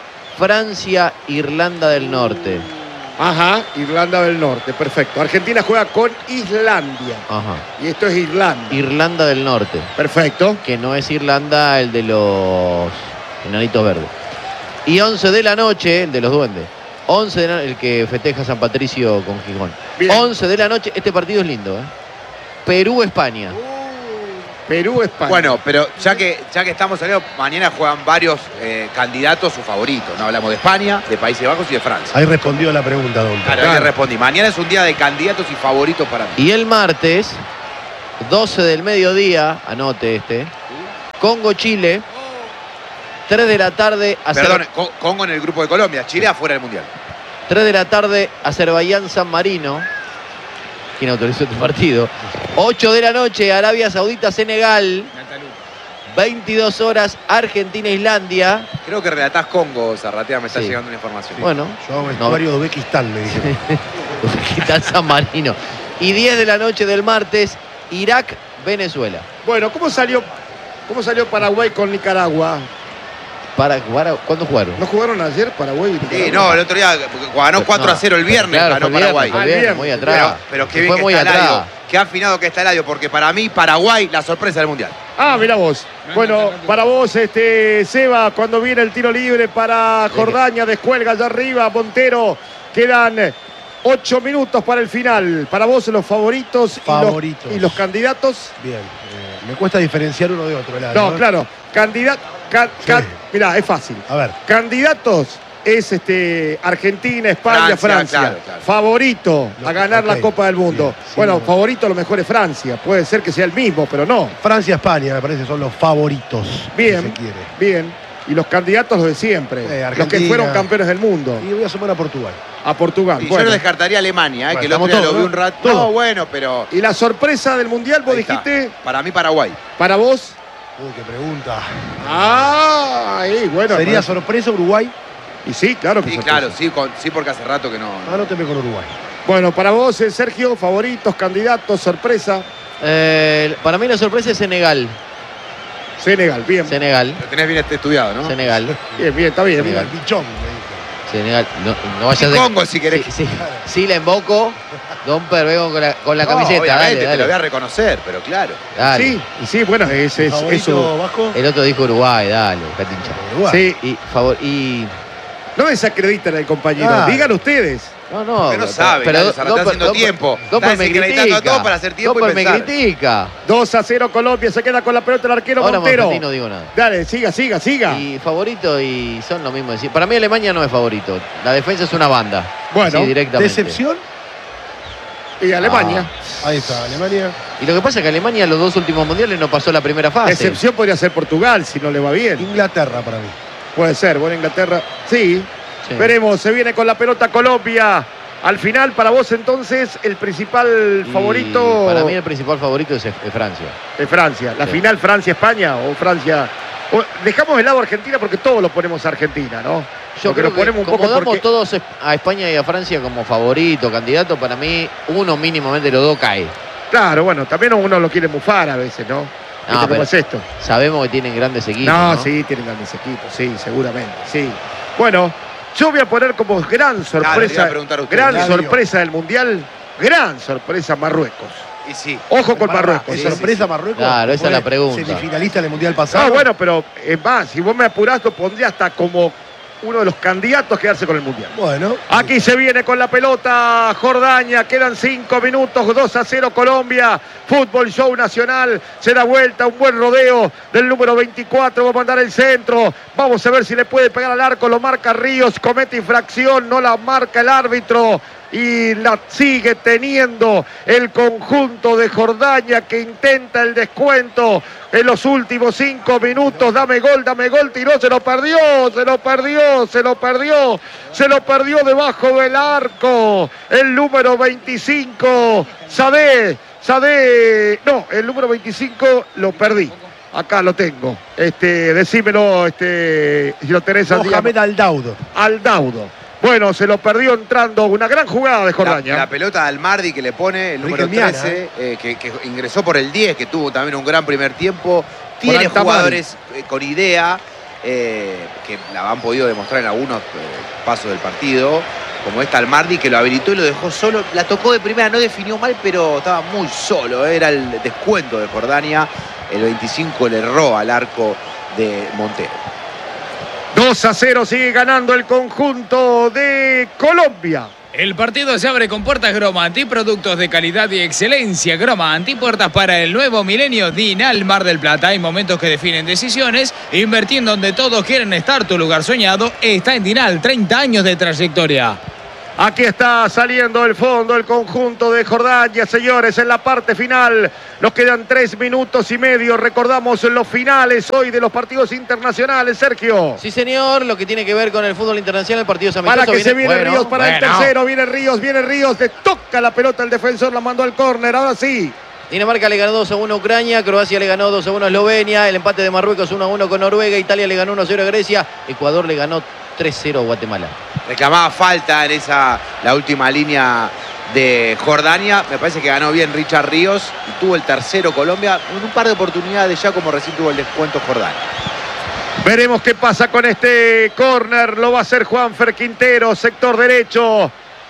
Francia, Irlanda del Norte. Ajá, Irlanda del Norte, perfecto. Argentina juega con Islandia. Ajá. Y esto es Irlanda. Irlanda del Norte. Perfecto. Que no es Irlanda el de los Enanitos verdes. Y once de la noche, el de los duendes. once de la, el que festeja San Patricio con Gijón. Bien. once de la noche, este partido es lindo, ¿eh? Perú-España. Perú, España. Bueno, pero ya que, ya que estamos saliendo, mañana juegan varios eh, candidatos sus favoritos. No hablamos de España, de Países Bajos y de Francia. Ahí respondió la pregunta, don. Claro, ahí le respondí. Mañana es un día de candidatos y favoritos para mí. Y el martes, doce del mediodía, anote este, Congo-Chile, tres de la tarde, Azer- Perdón, Co- Congo en el grupo de Colombia, Chile afuera del Mundial. tres de la tarde, Azerbaiyán-San Marino. ¿Quién autorizó este partido? ocho de la noche, Arabia Saudita-Senegal. veintidós horas, Argentina-Islandia. Creo que relatás Congo, Zarratea, me está Sí. llegando una información. Bueno, Yo hago no, vestuario de Uzbekistán, le dije. Uzbekistán, San Marino. Y diez de la noche del martes, Irak-Venezuela. Bueno, ¿cómo salió, cómo salió Paraguay con Nicaragua? Para jugar, ¿cuándo jugaron? ¿No jugaron ayer Paraguay y Nicaragua? Sí, no, el otro día ganó cuatro a cero el viernes, Claro, ganó fue el viernes, Paraguay. fue el Ah, viernes, bien. muy atrás. Pero, pero qué bien Fue que muy está atrás. Eladio. Qué afinado que está Eladio, porque para mí Paraguay la sorpresa del Mundial. Ah, mira vos. Bueno, para vos, este, Seba, cuando viene el tiro libre para Jordaña, descuelga allá arriba, Montero, quedan ocho minutos para el final. Para vos, los favoritos, Favoritos. Y, los, y los candidatos. Bien. eh, me cuesta diferenciar uno de otro. Eladio, No, claro. Candidato. Ca, ca- Sí. mirá, es fácil. A ver. Candidatos es este, Argentina, España, Francia, Francia. claro, claro. Favorito Lo- a ganar ok. la Copa del Mundo. Bien, sí, bueno, no. favorito a lo mejor es Francia. Puede ser que sea el mismo, pero no. Francia-España, me parece, son los favoritos. Bien. Si se quiere. Bien. Y los candidatos los de siempre. Eh, los que Argentina. fueron campeones del mundo. Y voy a sumar a Portugal. A Portugal. Y Bueno. yo no descartaría a Alemania, eh, Bueno, que el otro estamos día lo todos, vi ¿no? un rato. Todos. No, bueno, pero. Y la sorpresa del Mundial, vos ahí está. dijiste, Para mí, Paraguay. para vos. Uy, qué pregunta. Ah, ahí, bueno. ¿Sería pues- sorpresa Uruguay? Y sí, claro que Sí, sorpresa. claro, sí, con- sí, porque hace rato que no. Anóteme con Uruguay. Bueno, para vos, eh, Sergio, favoritos, candidatos, sorpresa. Eh, para mí la sorpresa es Senegal. Senegal, bien. Senegal. Lo tenés bien este estudiado, ¿no? Senegal. Bien, bien, está bien. Senegal. El bichón, me Senegal. No, no vayas Y a... Congo, si querés. Sí, sí, sí, la invoco. Don Pervego con la, con la No, camiseta. obviamente, Dale, te lo voy a dale. reconocer, pero claro. Dale. Sí, y sí, bueno, ese es favorito eso. Vasco. El otro dijo Uruguay, dale, dejate hinchar. Uruguay. Sí, Y, favor, y... no desacrediten al compañero, Ah. digan ustedes. No, no. Usted no sabe, Eladio Zarratea, está haciendo tiempo. Está Doppel me desacreditando critica. a todos para hacer tiempo y Doppel me pensar. critica. dos a cero Colombia, se queda con la pelota el arquero Ahora Montero. Monfetí no digo nada. Dale, siga, siga, siga. Y favorito y son lo mismo. de siempre. Para mí Alemania no es favorito. La defensa es una banda. Bueno, Sí, directamente. ¿Decepción? Y Alemania. Ahí está, Alemania. Y lo que pasa es que Alemania los dos últimos mundiales no pasó la primera fase. Excepción podría ser Portugal, si no le va bien. Inglaterra para mí. Puede ser, bueno, Inglaterra. Sí, Sí. veremos, se viene con la pelota Colombia. Al final, para vos entonces, el principal Y favorito Para mí el principal favorito es, es Francia. de Francia. La Sí. final Francia-España o Francia. o- dejamos de lado Argentina porque todos lo ponemos a Argentina, ¿no? Yo Porque creo lo que ponemos un como poco damos porque- todos a España y a Francia como favorito, candidato, para mí uno mínimamente los dos cae. Claro, bueno, también uno lo quiere mufar a veces, ¿no? ¿Viste cómo pero es esto? Sabemos que tienen grandes equipos. No, No, sí, tienen grandes equipos, sí, seguramente, sí. Bueno, yo voy a poner como gran le iba sorpresa, a preguntar a usted. gran Eladio. sorpresa del Mundial, gran sorpresa Marruecos. Y sí. Ojo con Marruecos. ¿Es Sí, sorpresa Marruecos? Claro, esa es la Fue pregunta. Semifinalista en el Mundial pasado. No, bueno, pero es más, si vos me apurás, lo pondría hasta como uno de los candidatos a quedarse con el Mundial. Bueno. Aquí se viene con la pelota Jordaña, quedan cinco minutos, dos a cero Colombia, Fútbol Show Nacional, se da vuelta, un buen rodeo del número veinticuatro, va a mandar el centro, vamos a ver si le puede pegar al arco, lo marca Ríos, comete infracción, no la marca el árbitro y la sigue teniendo el conjunto de Jordaña que intenta el descuento en los últimos cinco minutos. Dame gol, dame gol, tiró, se lo perdió, se lo perdió, se lo perdió, se lo perdió debajo del arco. El número veinticinco, Sadé, Sadé, no, el número veinticinco lo perdí. Acá lo tengo. Este, decímelo, este, si lo tenés al día. Mohamed Aldaudo. Aldaudo. Bueno, se lo perdió entrando una gran jugada de La, Jordaña. la pelota de Almardi que le pone el número Riquelmiana, trece, eh, que, que ingresó por el diez, que tuvo también un gran primer tiempo. Tiene Altamari. jugadores eh, con idea, eh, que la han podido demostrar en algunos eh, pasos del partido, como esta Almardi, que lo habilitó y lo dejó solo. La tocó de primera, no definió mal, pero estaba muy solo. Era el descuento de Jordania. El veinticinco le erró al arco de Montero. dos a cero sigue ganando el conjunto de Colombia. El partido se abre con puertas Gromanti, productos de calidad y excelencia. Gromanti, puertas para el nuevo milenio. Dinal Mar del Plata. Hay momentos que definen decisiones. Invertir en donde todos quieren estar. Tu lugar soñado está en Dinal. treinta años de trayectoria. Aquí está saliendo el fondo el conjunto de Jordania, señores, en la parte final. Nos quedan tres minutos y medio. Recordamos los finales hoy de los partidos internacionales, Sergio. Sí, señor, lo que tiene que ver con el fútbol internacional, el partido amistoso. Para que viene, se viene bueno, Ríos para bueno. el tercero. Viene Ríos, viene Ríos. Le toca la pelota al defensor, la mandó al córner. Ahora sí. Dinamarca le ganó dos a uno a Ucrania, Croacia le ganó dos a uno a Eslovenia, el empate de Marruecos uno a uno con Noruega, Italia le ganó uno a cero a Grecia, Ecuador le ganó tres cero a Guatemala. Reclamaba falta en esa, la última línea de Jordania. Me parece que ganó bien Richard Ríos y tuvo el tercero Colombia en un par de oportunidades ya como recién tuvo el descuento Jordania. Veremos qué pasa con este córner. Lo va a hacer Juanfer Quintero, sector derecho.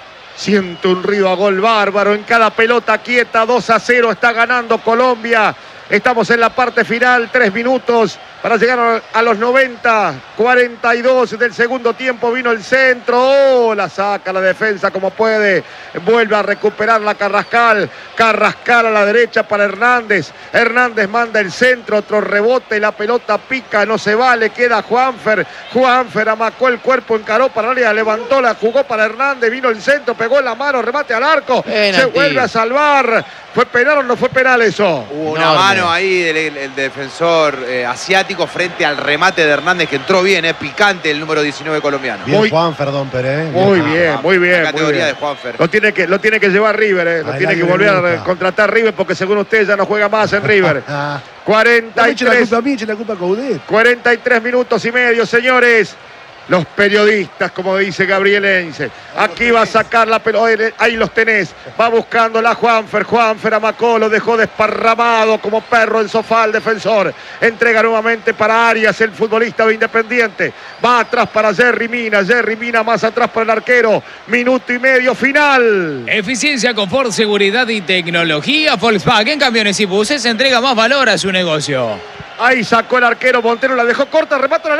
Siente un río a gol bárbaro en cada pelota quieta. dos a cero está ganando Colombia. Estamos en la parte final, tres minutos para llegar a los noventa. cuarenta y dos del segundo tiempo, vino el centro. Oh, la saca la defensa como puede. Vuelve a recuperar la Carrascal. Carrascal a la derecha para Hernández. Hernández manda el centro, otro rebote. La pelota pica, no se vale. Queda Juanfer. Juanfer amacó el cuerpo, encaró para el área, levantó, la jugó para Hernández. Vino el centro, pegó en la mano, remate al arco. Penalti. Se vuelve a salvar. ¿Fue penal o no fue penal eso? Hubo una Enorme. mano ahí del el, el defensor eh, asiático frente al remate de Hernández que entró bien, eh, picante el número diecinueve colombiano. Bien Muy- Juan Ferdón Pérez. Muy bien, muy bien. La muy categoría bien. de Juanfer. Lo tiene que, lo tiene que llevar River, eh. Lo Al tiene que aire volver a nunca. contratar River porque según usted ya no juega más en River. Ah, no cuarenta me y eche la tres, culpa a mí, eche la culpa a Coudet. cuarenta y tres minutos y medio, señores. Los periodistas, como dice Gabriel Heinze. Aquí va a sacar la pelota. Ahí los tenés. Va buscando la Juanfer. Juanfer amacó, lo dejó desparramado como perro en sofá el defensor. Entrega nuevamente para Arias, el futbolista de Independiente. Va atrás para Jerry Mina. Jerry Mina más atrás para el arquero. Minuto y medio final. Eficiencia, confort, seguridad y tecnología. Volkswagen Camiones y Buses entrega más valor a su negocio. Ahí sacó el arquero, Montero la dejó corta, remata al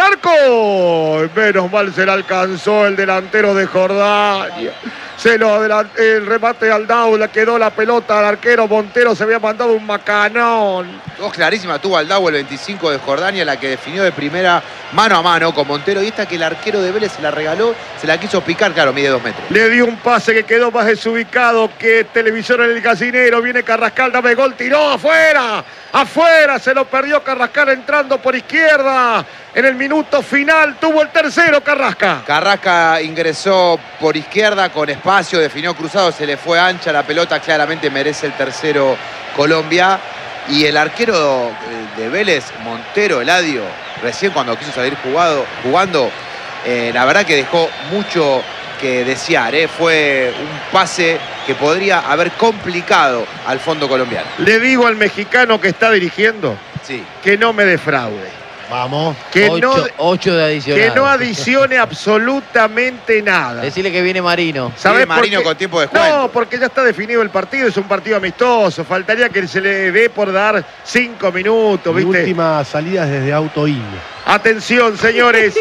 arco. Menos mal se la alcanzó el delantero de Jordania. Se lo adelan- el remate al Dau, le quedó la pelota al arquero. Montero se había mandado un macanón. Dos clarísimas tuvo Aldao el veinticinco de Jordania, la que definió de primera mano a mano con Montero. Y esta que el arquero de Vélez se la regaló, se la quiso picar, claro, mide dos metros. Le dio un pase que quedó más desubicado que televisor en el gallinero. Viene Carrascal, dame gol, tiró afuera. Afuera, se lo perdió Carrascal entrando por izquierda. En el minuto final tuvo el tercero Carrasca. Carrasca ingresó por izquierda con espacio, definió cruzado, se le fue ancha la pelota, claramente merece el tercero Colombia. Y el arquero de Vélez, Montero, Eladio, recién cuando quiso salir jugado, jugando, eh, la verdad que dejó mucho que desear. Eh. Fue un pase que podría haber complicado al fondo colombiano. Le digo al mexicano que está dirigiendo Sí. que no me defraude. Vamos. Que ocho, no, ocho de adicional. que no adicione absolutamente nada. Decirle que viene Marino. ¿Sabés Viene Marino por qué? con tiempo de descuento. No, porque ya está definido el partido, es un partido amistoso. Faltaría que se le dé por dar cinco minutos, Mi ¿viste? última salida desde Autoin. Atención, señores.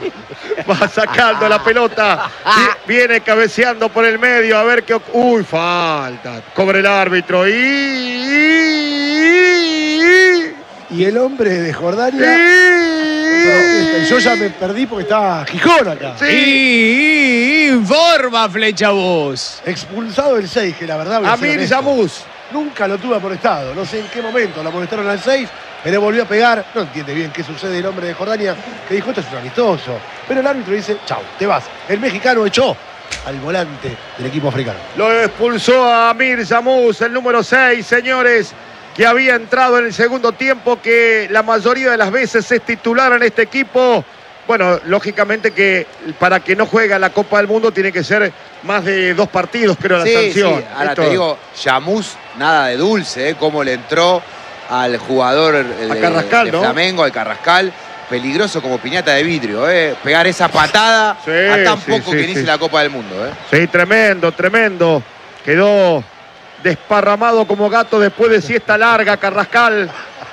Va sacando la pelota. Vi- Viene cabeceando por el medio. A ver qué. oc- Uy, falta. Cobre el árbitro. Y. Y el hombre de Jordania. y- Pero yo ya me perdí porque estaba Gijón acá. Sí. Y informa Flecha Bus. Expulsado el seis, que la verdad. voy a ser Amir honesto, Yamuz. Nunca lo tuve amonestado. No sé en qué momento lo amonestaron al seis, pero volvió a pegar. No entiende bien qué sucede el hombre de Jordania, que dijo esto es un amistoso. Pero el árbitro dice, chau, te vas. El mexicano echó al volante del equipo africano. Lo expulsó a Amir Yamuz, el número seis, señores, que había entrado en el segundo tiempo, que la mayoría de las veces es titular en este equipo. Bueno, lógicamente que para que no juegue a la Copa del Mundo tiene que ser más de dos partidos, creo, la Sí, sanción. sí. Ahora Esto- te digo, Yamuz, nada de dulce, ¿eh? Cómo le entró al jugador eh, de, Carrascal, de ¿no? Flamengo, al Carrascal. Peligroso como piñata de vidrio, ¿eh? Pegar esa patada Sí, a tan sí, poco sí, que inicie sí. la Copa del Mundo, ¿eh? Sí, tremendo, tremendo. Quedó desparramado como gato después de siesta larga, Carrascal.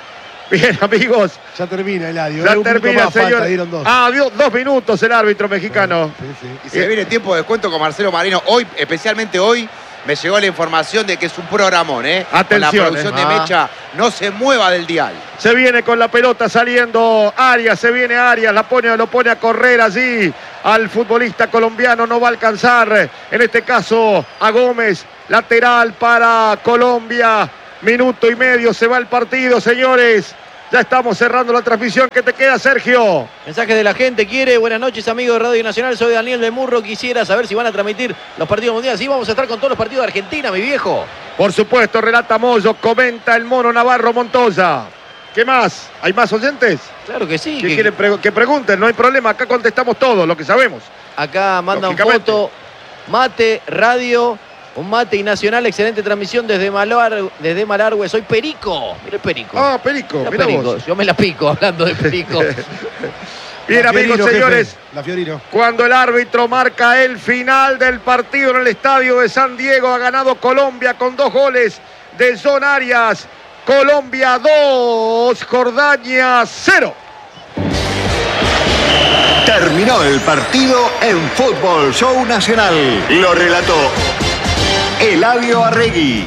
Bien, amigos. Ya termina Eladio. Ya Un minuto termina, más falta, señor. dieron dos. Ah, dio dos minutos el árbitro mexicano. Sí, sí. Y se viene tiempo de descuento con Marcelo Marino. Hoy, especialmente hoy, me llegó la información de que es un programón, ¿eh? Atención, con la producción eh. de Ah. Mecha. No se mueva del dial. Se viene con la pelota saliendo Arias, se viene Arias, la pone, lo pone a correr allí al futbolista colombiano, no va a alcanzar, en este caso a Gómez, lateral para Colombia, minuto y medio, se va el partido, señores. Ya estamos cerrando la transmisión. ¿Qué te queda, Sergio? Mensajes de la gente quiere. Buenas noches, amigos de Radio Nacional. Soy Daniel de Murro. Quisiera saber si van a transmitir los partidos mundiales. Sí, vamos a estar con todos los partidos de Argentina, mi viejo. Por supuesto, relata Moyo, comenta el mono Navarro Montoya. ¿Qué más? ¿Hay más oyentes? Claro que sí. ¿Qué que- quieren pre- que pregunten? No hay problema, acá contestamos todo, lo que sabemos. Acá mandan Lógicamente. foto. Mate, radio. Un mate y nacional. Excelente transmisión desde Malar, desde Malargüe. Soy Perico. Mire Perico. Ah, Perico, Mira mira Perico. vos. Yo me la pico hablando de Perico. Bien, La amigos, Fiorino, señores. jefe. La Fiorino. Cuando el árbitro marca el final del partido en el estadio de San Diego, ha ganado Colombia con dos goles de John Arias. Colombia dos, Jordania cero. Terminó el partido en Fútbol Show Nacional. Lo relató Eladio Arregui.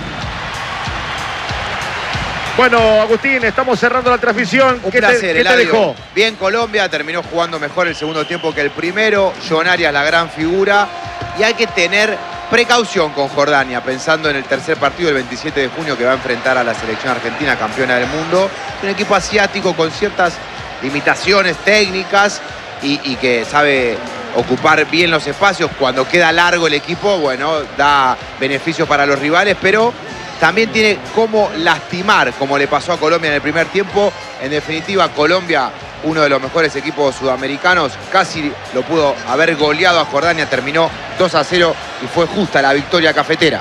Bueno, Agustín, estamos cerrando la transmisión. Un ¿Qué te, placer, qué te Eladio. dejó? Bien Colombia, terminó jugando mejor el segundo tiempo que el primero. John Arias, la gran figura. Y hay que tener precaución con Jordania, pensando en el tercer partido el veintisiete de junio que va a enfrentar a la selección argentina, campeona del mundo. Un equipo asiático con ciertas limitaciones técnicas y, y que sabe ocupar bien los espacios. Cuando queda largo el equipo, bueno, da beneficios para los rivales, pero también tiene cómo lastimar, como le pasó a Colombia en el primer tiempo. En definitiva, Colombia, uno de los mejores equipos sudamericanos, casi lo pudo haber goleado a Jordania, terminó dos a cero y fue justa la victoria cafetera.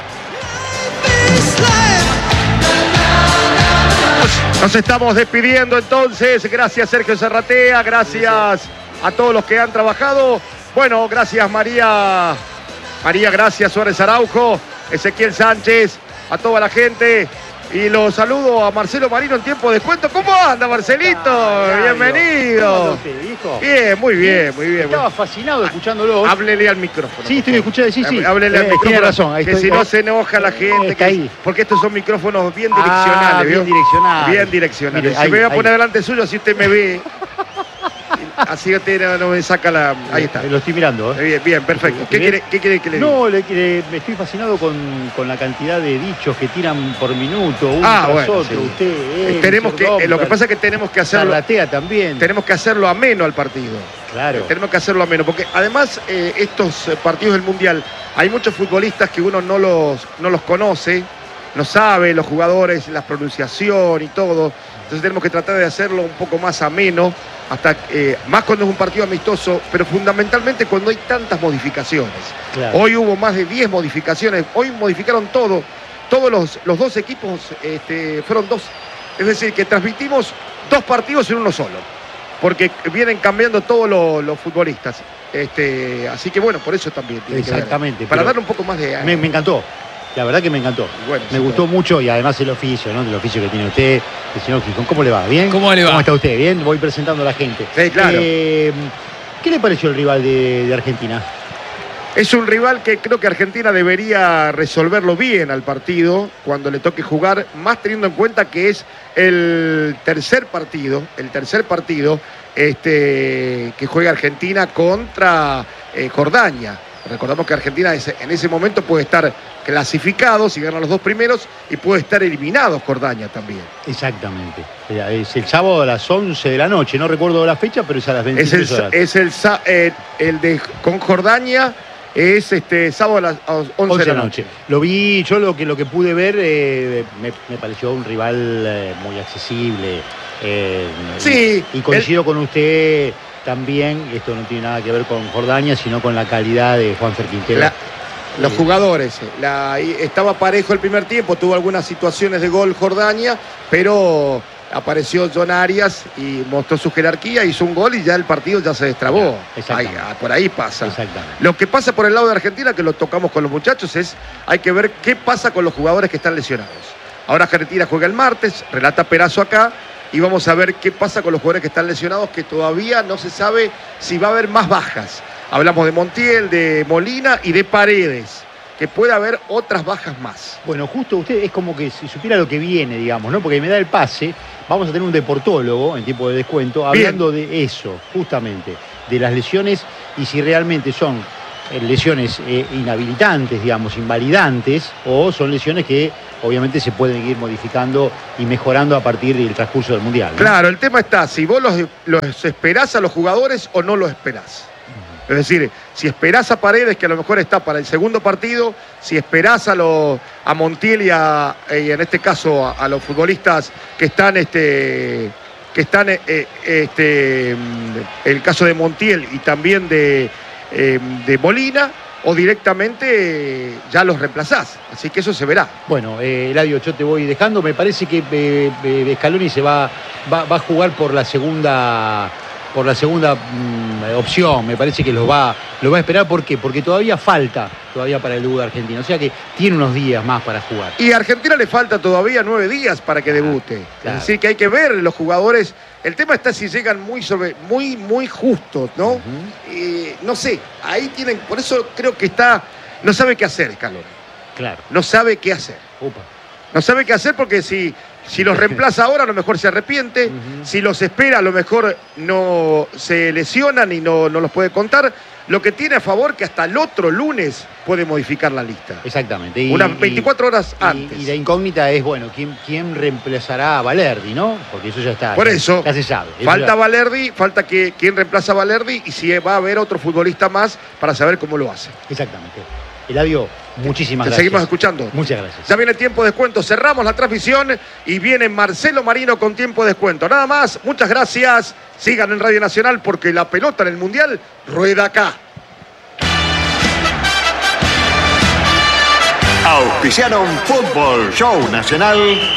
Nos estamos despidiendo entonces. Gracias, Sergio Serratea. Gracias a todos los que han trabajado. Bueno, gracias, María. María, gracias, Suárez Araujo, Ezequiel Sánchez, a toda la gente. Y los saludo a Marcelo Marino en tiempo de descuento. ¿Cómo anda, Marcelito? Ah, Bienvenido. ¿Cómo anda usted, hijo? Bien, muy bien, muy bien. Estaba fascinado escuchándolo. Háblele al micrófono. Sí, estoy escuchando, sí, sí. Háblele al Eh, micrófono. tiene razón, ahí que estoy, si no ahí. se enoja la gente. Está que- ahí. Porque estos son micrófonos bien Ah, direccionales, ¿vio? bien direccionales. Bien direccionales. Mire, si ahí, me voy a ahí. poner delante suyo, así usted me ve. Así usted no, no me saca la... Ahí está. Eh, Lo estoy mirando. ¿eh? Bien, bien, perfecto. ¿Qué ¿Bien? quiere, qué quiere que le diga? No, le, le- me estoy fascinado con, con la cantidad de dichos que tiran por minuto, uno Ah, tras bueno, otro. sí. Usted, Eh, él, tenemos que, señor eh, lo que Domper, pasa es que tenemos que hacerlo, Zarratea también. tenemos que hacerlo ameno al partido. Claro. Tenemos que hacerlo ameno, porque además eh, estos eh, partidos del Mundial, hay muchos futbolistas que uno no los, no los conoce, no sabe los jugadores, la pronunciación y todo. Entonces tenemos que tratar de hacerlo un poco más ameno, hasta eh, más cuando es un partido amistoso, pero fundamentalmente cuando hay tantas modificaciones. Claro. Hoy hubo más de diez modificaciones, hoy modificaron todo, todos los, los dos equipos este, fueron dos, es decir, que transmitimos dos partidos en uno solo, porque vienen cambiando todos los, los futbolistas. Este, así que bueno, por eso también tiene que ver. Exactamente, Para pero darle un poco más de... Me, me encantó. La verdad que me encantó. Bueno, me sí, gustó claro. mucho y además el oficio, ¿no? El oficio que tiene usted, el señor Gijón. ¿Cómo le va? ¿Bien? ¿Cómo le va? ¿Cómo está usted? ¿Bien? Voy presentando a la gente. Sí, claro. Eh, ¿Qué le pareció el rival de, de Argentina? Es un rival que creo que Argentina debería resolverlo bien al partido cuando le toque jugar, más teniendo en cuenta que es el tercer partido, el tercer partido este, que juega Argentina contra eh, Jordania. Recordamos que Argentina es- en ese momento puede estar clasificado si gana los dos primeros y puede estar eliminado Jordania también. Exactamente. Es el sábado a las once de la noche. No recuerdo la fecha, pero es a las Es el, veintitrés horas. es el, sa- eh, el de con Jordania es este sábado a las a las once de la noche. Lo vi, yo lo que, lo que pude ver eh, me, me pareció un rival eh, muy accesible. eh, Sí, Y, y coincido con usted también, esto no tiene nada que ver con Jordania, sino con la calidad de Juanfer Quintero. La- los Eh, jugadores, la- y estaba parejo el primer tiempo, tuvo algunas situaciones de gol Jordania, pero apareció John Arias y mostró su jerarquía, hizo un gol y ya el partido ya se destrabó. Exactamente. Ahí, ah, por ahí pasa. Exactamente. Lo que pasa por el lado de Argentina, que lo tocamos con los muchachos, es hay que ver qué pasa con los jugadores que están lesionados. Ahora Argentina juega el martes, relata Perazo acá, y vamos a ver qué pasa con los jugadores que están lesionados, que todavía no se sabe si va a haber más bajas. Hablamos de Montiel, de Molina y de Paredes, que puede haber otras bajas más. Bueno, justo usted es como que si supiera lo que viene, digamos, ¿no? Porque me da el pase, vamos a tener un deportólogo en tiempo de descuento hablando Bien. de eso, justamente, de las lesiones y si realmente son lesiones eh, inhabilitantes, digamos, invalidantes, o son lesiones que obviamente se pueden ir modificando y mejorando a partir del transcurso del Mundial, ¿no? Claro, el tema está, si vos los, los esperás a los jugadores o no los esperás. Es decir, si esperás a Paredes, que a lo mejor está para el segundo partido, si esperás a, lo, a Montiel y, a, y en este caso a, a los futbolistas que están, este, que están eh, este, el caso de Montiel y también de, eh, de Molina, o directamente eh, ya los reemplazás. Así que eso se verá. Bueno, eh, Eladio, yo te voy dejando. Me parece que eh, eh, Scaloni se va, va, va a jugar por la segunda... por la segunda mmm, opción, me parece que los va, lo va a esperar. ¿Por qué? Porque todavía falta, todavía para el debut de Argentina, o sea que tiene unos días más para jugar. Y a Argentina le falta todavía nueve días para que debute. Claro. Es decir, que hay que ver los jugadores. El tema está si llegan muy sobre, muy, muy justos, ¿no? Uh-huh. eh, no sé, ahí tienen, por eso creo que está, no sabe qué hacer, Scaloni. Claro. No sabe qué hacer. Upa. No sabe qué hacer porque si, si los reemplaza ahora a lo mejor se arrepiente, uh-huh. Si los espera a lo mejor no se lesionan y no, no los puede contar. Lo que tiene a favor que hasta el otro lunes puede modificar la lista. Exactamente. Y, unas veinticuatro horas y, antes. Y la incógnita es, bueno, ¿quién, quién reemplazará a Valerdi, no? Porque eso ya está. Por eso, ya se sabe. Eso falta ya... Valerdi, falta que quién reemplaza a Valerdi y si va a haber otro futbolista más para saber cómo lo hace. Exactamente. Eladio, muchísimas Te gracias. Seguimos escuchando. Muchas gracias. Ya viene el tiempo de descuento. Cerramos la transmisión y viene Marcelo Marino con tiempo de descuento. Nada más, muchas gracias. Sigan en Radio Nacional porque la pelota en el Mundial rueda acá. Auspiciaron Fútbol Show Nacional.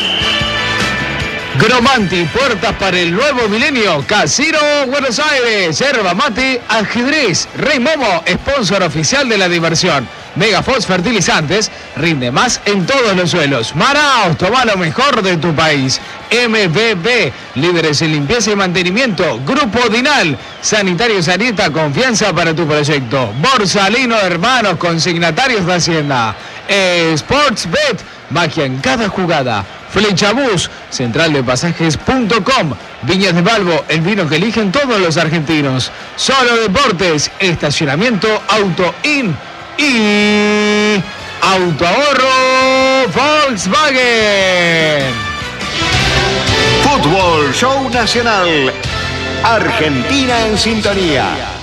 Gromanti, puertas para el nuevo milenio. Casino Buenos Aires, yerba mate, ajedrez. Rey Momo, sponsor oficial de la diversión. Megafox Fertilizantes, rinde más en todos los suelos. Maraos, toma lo mejor de tu país. M B B, líderes en limpieza y mantenimiento. Grupo Dinal, Sanitarios Arieta, confianza para tu proyecto. Borsalino Hermanos, consignatarios de Hacienda. Eh, Sportsbet, magia en cada jugada. Flechabús, central de pasajes punto com. Viñas de Balbo, el vino que eligen todos los argentinos. Solo Deportes, estacionamiento Auto In y Autoahorro Volkswagen. Fútbol Show Nacional. Argentina en sintonía.